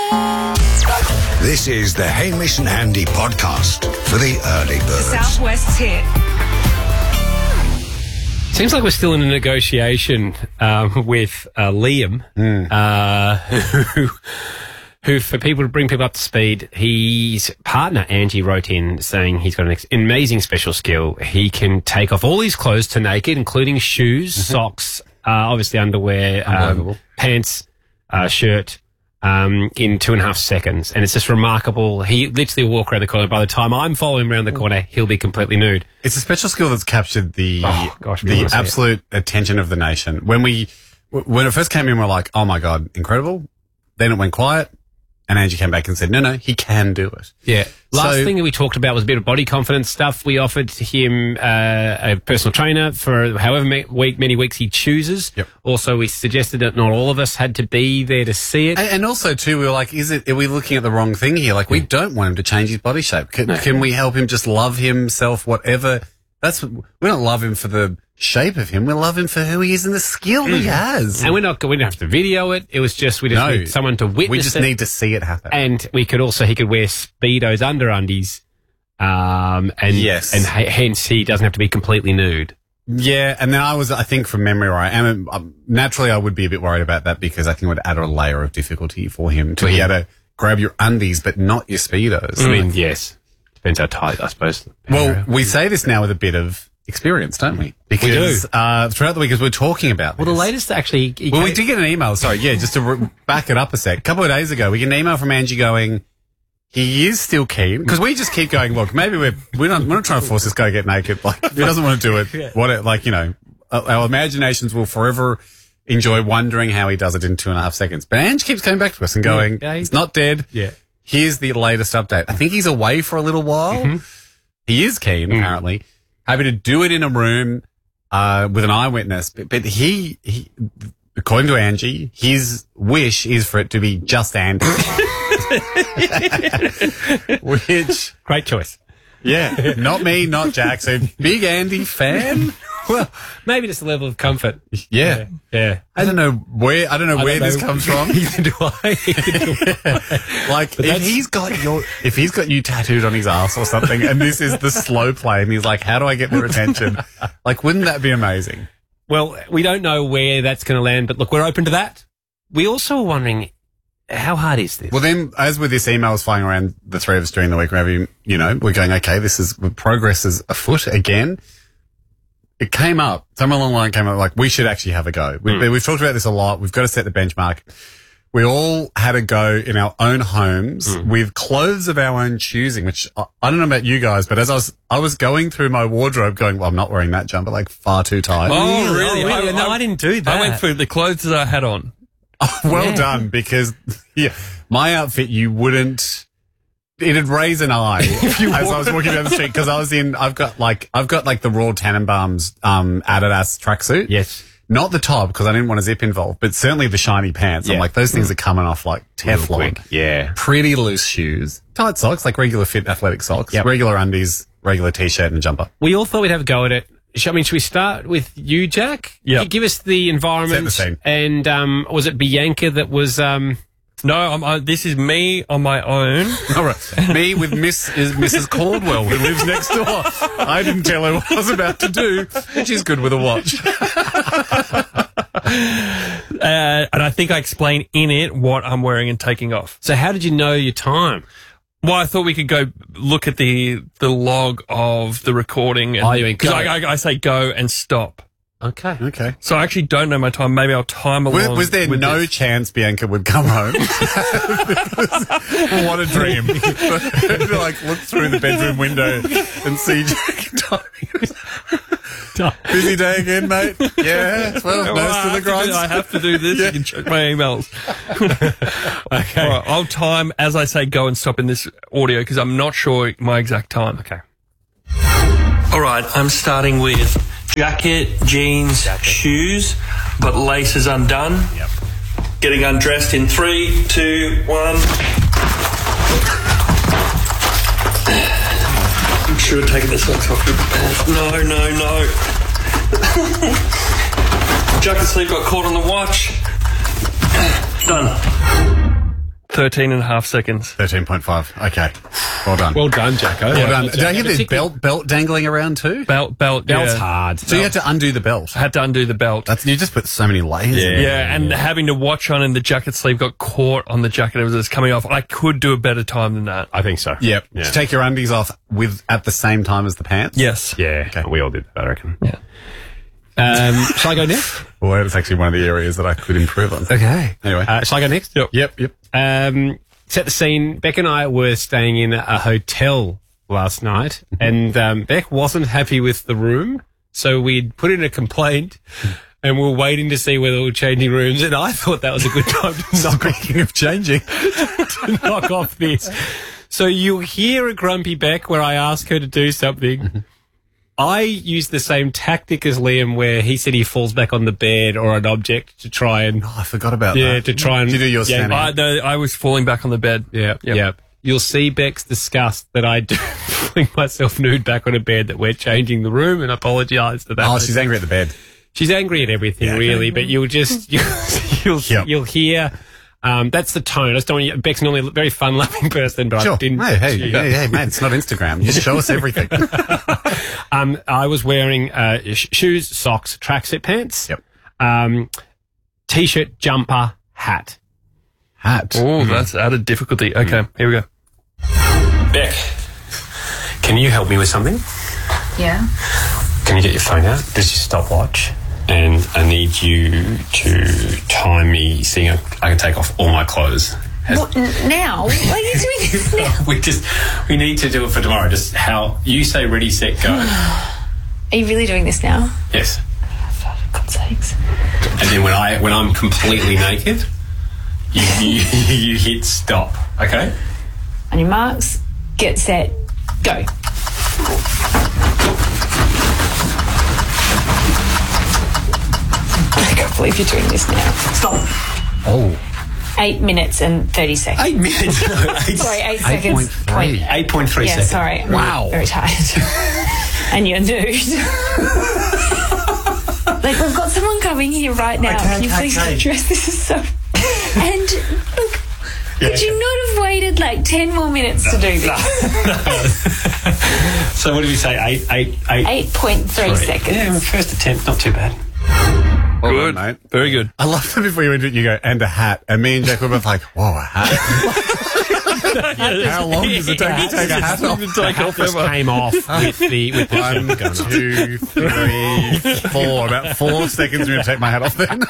This is the Hamish and Andy podcast for the early birds. Southwest's hit. Seems like we're still in a negotiation with Liam, who, for people to bring people up to speed, his partner Angie wrote in saying he's got an amazing special skill. He can take off all his clothes to naked, including shoes, socks, obviously underwear, pants, shirt, in 2.5 seconds. And it's just remarkable. He literally will walk around the corner. By the time I'm following him around the corner, he'll be completely nude. It's a special skill that's captured the the absolute attention of the nation. When it first came in, we're like, oh my God, incredible. Then it went quiet. And Angie came back and said, no, he can do it. Yeah. Last thing that we talked about was a bit of body confidence stuff. We offered him a personal trainer for however many weeks he chooses. Yep. Also, we suggested that not all of us had to be there to see it. And also, too, we were like, are we looking at the wrong thing here? Like, we don't want him to change his body shape. Can we help him just love himself, whatever? We don't love him for the shape of him. We love him for who he is and the skill he has. And we don't have to video it. It was just, we need someone to witness it. We just need to see it happen. And he could wear Speedos under undies. And hence he doesn't have to be completely nude. Yeah. And then I think from memory, naturally I would be a bit worried about that because I think it would add a layer of difficulty for him to be able to grab your undies, but not your Speedos. I mean, yes. Depends how tight, I suppose. Well, we say this now with a bit of experience, don't we? Because we do. Throughout the week, as we're talking about this. Well, the latest actually... we did get an email, just to back it up a sec. A couple of days ago, we get an email from Angie going, he is still keen. Because we just keep going, look, maybe we're not trying to force this guy to get naked. Like, if he doesn't want to do it, our imaginations will forever enjoy wondering how he does it in 2.5 seconds. But Angie keeps coming back to us and going, it's not dead. Yeah. Here's the latest update. I think he's away for a little while. Mm-hmm. He is keen, apparently. Happy to do it in a room with an eyewitness. But he, according to Angie, his wish is for it to be just Andy. Which... Great choice. Yeah. Not me, not Jack. So, big Andy fan? Well, maybe just a level of comfort. Yeah. I don't know where this comes from. Neither do I. Like, if he's got you tattooed on his ass or something, and this is the slow play, and he's like, how do I get their attention? Like, wouldn't that be amazing? Well, we don't know where that's going to land, but look, we're open to that. We also are wondering, how hard is this? Well, then, as with this email was flying around the three of us during the week, we're going, okay, progress is afoot again. It came up, somewhere along the line came up, like, we should actually have a go. We've talked about this a lot. We've got to set the benchmark. We all had a go in our own homes with clothes of our own choosing, which I don't know about you guys, but as I was going through my wardrobe going, well, I'm not wearing that jumper, like, far too tight. Oh, really? I didn't do that. I went through the clothes that I had on. Oh, well done, because, my outfit, it'd raise an eye as I was walking down the street because I've got the Royal Tannenbaums Adidas tracksuit. Yes. Not the top because I didn't want a zip involved, but certainly the shiny pants. Yeah. I'm like, those things are coming off like Teflon. Yeah. Pretty loose shoes. Tight socks, like regular fit athletic socks. Yep. Regular undies, regular t-shirt and a jumper. We all thought we'd have a go at it. Should we start with you, Jack? Yeah. Give us the environment. Set the scene. And was it Bianca that was... No, this is me on my own. All right. Me with Mrs. Caldwell, who lives next door. I didn't tell her what I was about to do. She's good with a watch. And I think I explain in it what I'm wearing and taking off. So how did you know your time? Well, I thought we could go look at the log of the recording. Because I say go and stop. Okay. So I actually don't know my time. Maybe I'll time along. Was there no chance Bianca would come home? What a dream. Like, look through the bedroom window and see Jack timing. Busy day again, mate? Yeah. Well, nose to the grind. I have to do this. You can check my emails. Okay. All right, I'll time as I say go and stop in this audio because I'm not sure my exact time. Okay. All right, I'm starting with jacket, jeans, shoes, but laces undone. Yep. Getting undressed in 3, 2, 1. I should have taken the socks off. No. Jacket sleeve got caught on the watch. Done. 13 and a half seconds. 13.5. Okay. Well done. Well done, Jacko. Well done. Did I hear there's belt dangling around too? Belt, Belt's yeah. hard. So you had to undo the belt. I had to undo the belt. You just put so many layers in it. Yeah, and having to watch on and the jacket sleeve got caught on the jacket as it was coming off. I could do a better time than that. I think so. Yep. Yeah. To take your undies off at the same time as the pants? Yes. Yeah. Okay. We all did that, I reckon. Yeah. Shall I go next? Well, that's actually one of the areas that I could improve on. Okay. Anyway. Shall I go next? Yep. Set the scene. Beck and I were staying in a hotel last night, and Beck wasn't happy with the room, so we'd put in a complaint, and we were waiting to see whether we were changing rooms, and I thought that was a good time to Speaking of changing. to knock off this. So you'll hear a grumpy Beck where I ask her to do something. I use the same tactic as Liam, where he said he falls back on the bed or an object to try and I forgot about that. to try and Did you do your standing? I was falling back on the bed. Yeah. You'll see Beck's disgust that I do fling myself nude back on a bed, that we're changing the room, and apologise for that. Oh, she's angry at the bed. She's angry at everything, really, but you'll just you'll hear. That's the tone. I just don't want you, Beck's normally a very fun-loving person, but Sure. I didn't. Hey, man, it's not Instagram. You just show us everything. I was wearing shoes, socks, tracksuit pants, t-shirt, jumper, hat. Oh, that's added difficulty. Okay, here we go. Beck, can you help me with something? Yeah. Can you get your phone out? This is your stopwatch. And I need you to time me, seeing I can take off all my clothes. What, now? Why are you doing this now? We need to do it for tomorrow. Just how you say ready, set, go. Are you really doing this now? Yes. For God's sakes. And then when I'm completely naked, you hit stop. Okay? On your marks, get set, go. I can't believe you're doing this now. Stop. Oh. 8 minutes and 30 seconds. 8 minutes. No, Sorry, 8 seconds. 8.3 Yeah, seconds. sorry. I'm Wow. very tired. And you're nude. Like, we've got someone coming here right now. Can you please address this? Is so... And, look, could you not have waited like 10 more minutes to do this? So what did we say? 8.3 seconds. Yeah, first attempt, not too bad. Well Good, done, mate. Very good. I love that before you went, you go, and a hat. And me and Jack were both like, whoa, a hat. How long does it take to take a hat off? Just came off with the 1, 2, 3, 4. About 4 seconds I'm going to take my hat off then.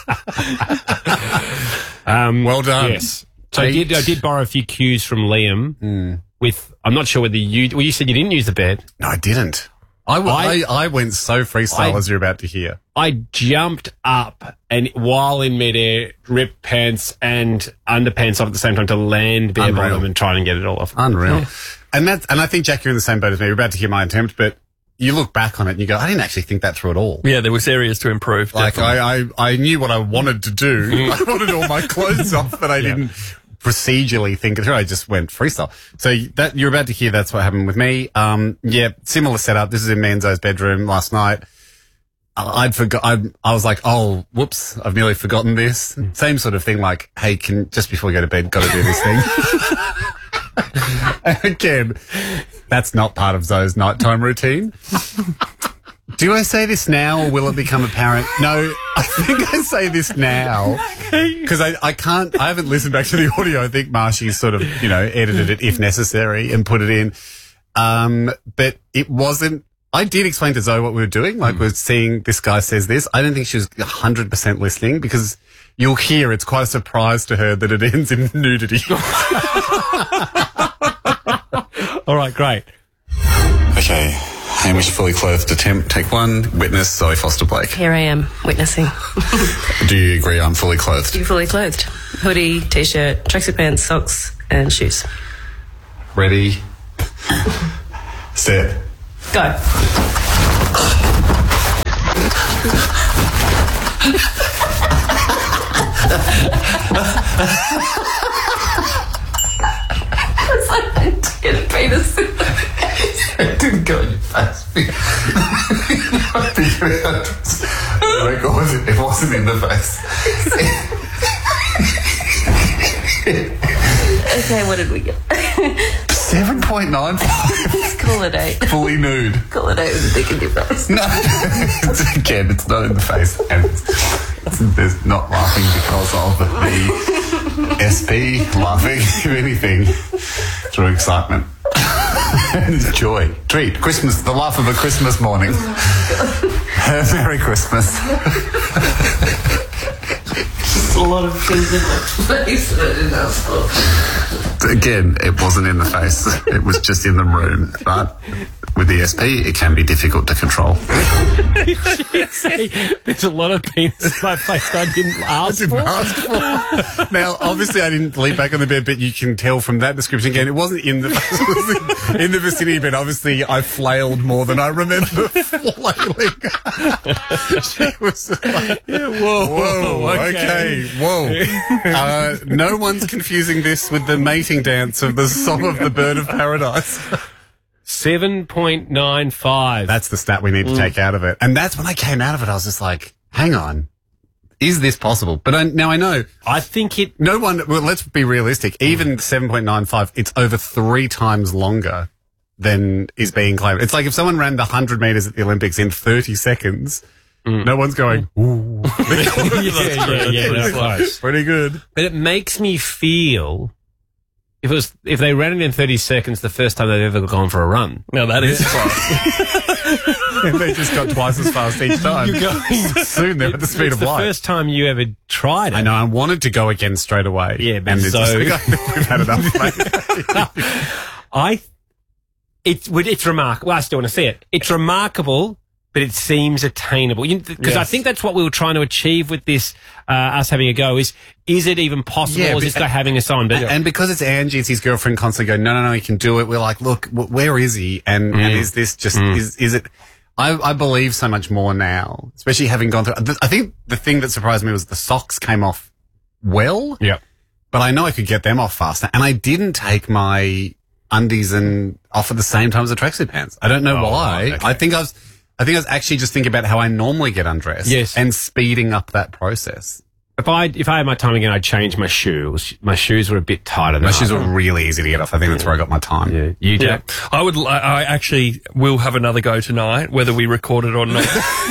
Well done. Yes. So I did borrow a few cues from Liam with, I'm not sure whether you said you didn't use the bed. No, I didn't. I went so freestyle as you're about to hear. I jumped up and while in midair, ripped pants and underpants off at the same time to land bare Unreal. bottom and try and get it all off. Unreal. Yeah. And I think, Jack, you're in the same boat as me. You're about to hear my attempt, but you look back on it and you go, I didn't actually think that through at all. Yeah, there was areas to improve. Like, definitely. I knew what I wanted to do. I wanted all my clothes off, but I didn't procedurally think it through. I just went freestyle. So that you're about to hear, that's what happened with me. Similar setup. This is in Manzo's bedroom last night. I was like, oh, whoops, I've nearly forgotten this. Same sort of thing, like, hey, just before we go to bed, got to do this thing. Again, that's not part of Zoe's nighttime routine. Do I say this now or will it become apparent? No, I think I say this now because I haven't listened back to the audio. I think Marshy sort of, edited it if necessary and put it in. But it wasn't, I did explain to Zoe what we were doing. Like we're seeing this guy says this. I don't think she was 100% listening because you'll hear it's quite a surprise to her that it ends in nudity. All right, great. Okay. Hamish fully clothed attempt. Take 1. Witness Zoe Foster Blake. Here I am, witnessing. Do you agree I'm fully clothed? You're fully clothed. Hoodie, t-shirt, tracksuit pants, socks, and shoes. Ready? Set. Go. It's like I get a penis in the face. It didn't go in your face. It wasn't in the face. Okay, what did we get? 7.95. Call it 8. Fully nude. Call it 8 with a dick in your face. No. Again, it's not in the face. And there's not laughing because of the SP laughing, if anything, through excitement. And joy. Treat. Christmas. The laugh of a Christmas morning. Merry Christmas. A lot of things in my face that I didn't ask for. Again, it wasn't in the face. It was just in the room. But with the SP, it can be difficult to control. There's a lot of penis in my face that I didn't ask for. Now, obviously, I didn't lean back on the bed, but you can tell from that description again, it wasn't in the face. It was in the vicinity, but obviously I flailed more than I remember flailing. She was like, whoa, okay. Whoa. No one's confusing this with the mating dance of the Song of the Bird of Paradise. 7.95. That's the stat we need to take out of it. And that's when I came out of it, I was just like, hang on. Is this possible? But now I know. I think well, let's be realistic. Even 7.95, it's over 3 times longer than is being claimed. It's like if someone ran the 100 meters at the Olympics in 30 seconds, no one's going, ooh. that's close. Pretty good. But it makes me feel if they ran it in 30 seconds the first time they've ever gone for a run. No, that is fast. And they just got twice as fast each time. Soon they're at the speed of light. It's the first time you ever tried it. I know. I wanted to go again straight away. Yeah, but and it's we've had enough, mate. It's remarkable. Well, I still want to see it. It's remarkable, but it seems attainable. Because I think that's what we were trying to achieve with this, us having a go, is it even possible, or is this guy having us on? But and because it's Angie, it's his girlfriend constantly going, no, he can do it. We're like, look, where is he? And is this just, is it, I believe so much more now, especially having gone through, I think the thing that surprised me was the socks came off well. Yeah. But I know I could get them off faster. And I didn't take my undies and off at the same time as the tracksuit pants. I don't know why. Okay. I think I was actually just thinking about how I normally get undressed. Yes. And speeding up that process. If I had my time again, I'd change my shoes. My shoes were a bit tighter than My shoes were really easy to get off. I think that's where I got my time. Yeah. You, Jack? I actually will have another go tonight, whether we record it or not.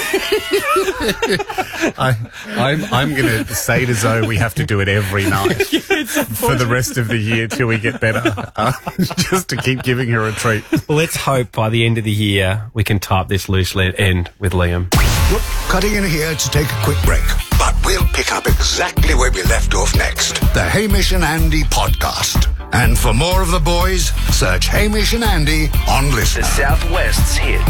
I'm going to say to Zoe we have to do it every night for the rest of the year till we get better, just to keep giving her a treat. Well, let's hope by the end of the year we can type this loose end with Liam. Look, cutting in here to take a quick break, but we'll pick up exactly where we left off next. The Hamish and Andy podcast. And for more of the boys, search Hamish and Andy on Listener. The Southwest's hit.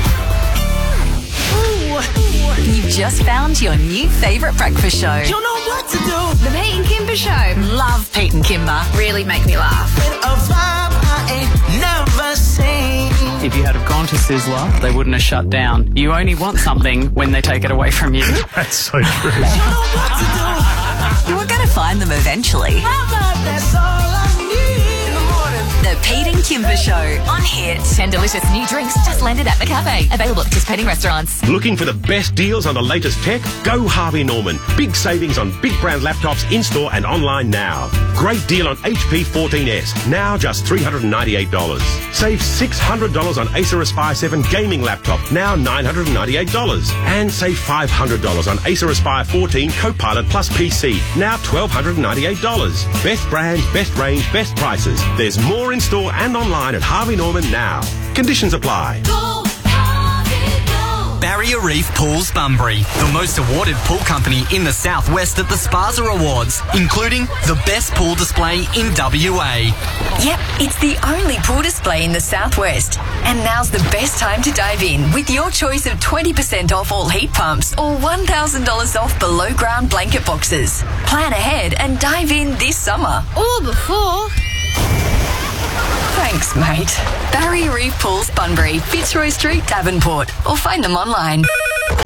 You've just found your new favourite breakfast show. You know what to do. The Pete and Kimber Show. Love Pete and Kimber. Really make me laugh. With a vibe I ain't never seen. If you had have gone to Sizzler, they wouldn't have shut down. You only want something when they take it away from you. That's so true. You know what to do. We're going to find them eventually. My vibe, that's all I need in the morning. The Pete and Kimber Show on Hit. 10 delicious new drinks just landed at the cafe. Available at participating restaurants. Looking for the best deals on the latest tech? Go Harvey Norman. Big savings on big brand laptops in-store and online now. Great deal on HP 14S, now just $398. Save $600 on Acer Aspire 7 gaming laptop, now $998. And save $500 on Acer Aspire 14 Copilot Plus PC, now $1,298. Best brands, best range, best prices. There's more in-store and online at Harvey Norman now. Conditions apply. Go, Harvey, go. Barrier Reef Pools Bunbury, the most awarded pool company in the Southwest at the Spaza Awards, including the best pool display in WA. Yep, it's the only pool display in the Southwest. And now's the best time to dive in with your choice of 20% off all heat pumps or $1,000 off below ground blanket boxes. Plan ahead and dive in this summer. Or before. Thanks, mate. Barrier Reef Pools Bunbury, Fitzroy Street, Davenport. Or find them online.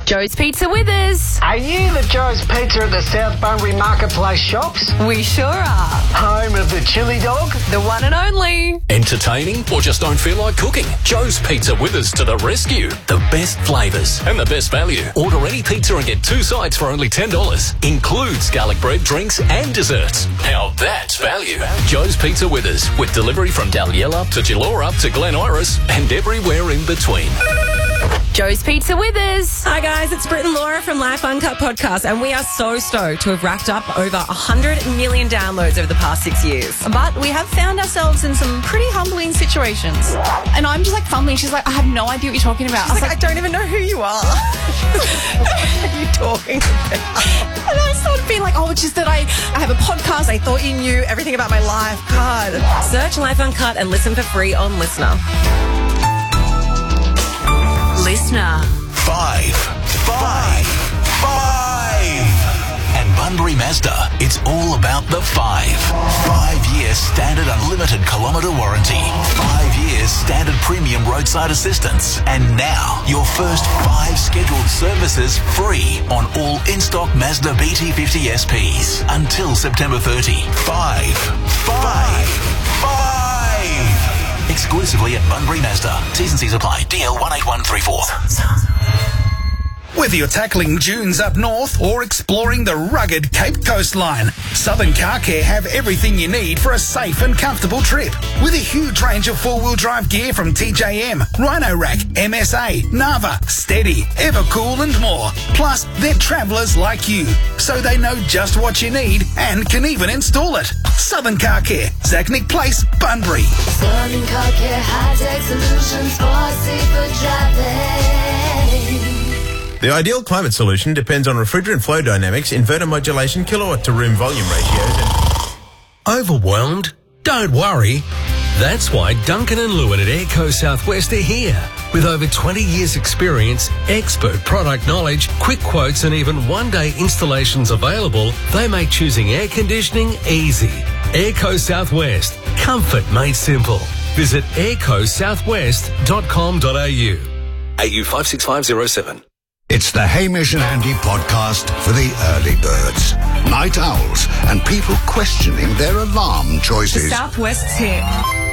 Joe's Pizza Withers. Are you the Joe's Pizza at the South Bunbury Marketplace shops? We sure are. Home of the chili dog? The one and only. Entertaining or just don't feel like cooking? Joe's Pizza Withers to the rescue. The best flavours and the best value. Order any pizza and get 2 sides for only $10. Includes garlic bread, drinks and desserts. Now that's value. Joe's Pizza Withers with delivery from Dalyella to Gillora to Glen Iris and everywhere in between. Joe's Pizza Withers. Hi guys, it's Britt and Laura from Life Uncut Podcast, and we are so stoked to have racked up over 100 million downloads over the past 6 years. But we have found ourselves in some pretty humbling situations. And I'm just like fumbling. She's like, I have no idea what you're talking about. She's like, I don't even know who you are. What are you talking about? And I started being like, oh, it's just that I have a podcast. I thought you knew everything about my life. God. Search Life Uncut and listen for free on Listener. Listener. 5. And Bunbury Mazda, it's all about the 5. 5-year standard unlimited kilometre warranty. 5 years standard premium roadside assistance. And now, your first 5 scheduled services free on all in-stock Mazda BT50 SPs. Until September 30. 5. Exclusively at Bunbury Mazda. T's and C's apply. DL 18134. Whether you're tackling dunes up north or exploring the rugged Cape coastline, Southern Car Care have everything you need for a safe and comfortable trip. With a huge range of four-wheel drive gear from TJM, Rhino Rack, MSA, Nava, Steady, Evercool and more. Plus, they're travellers like you, so they know just what you need and can even install it. Southern Car Care, Zachnick Place, Bunbury. Southern Car Care, high-tech solutions for safer driving. The ideal climate solution depends on refrigerant flow dynamics, inverter modulation, kilowatt to room volume ratios and... Overwhelmed? Don't worry. That's why Duncan and Lewin at Airco Southwest are here. With over 20 years experience, expert product knowledge, quick quotes and even one-day installations available, they make choosing air conditioning easy. Airco Southwest. Comfort made simple. Visit aircosouthwest.com.au. AU 56507. It's the Hamish and Andy podcast for the early birds, night owls, and people questioning their alarm choices. The Southwest's here.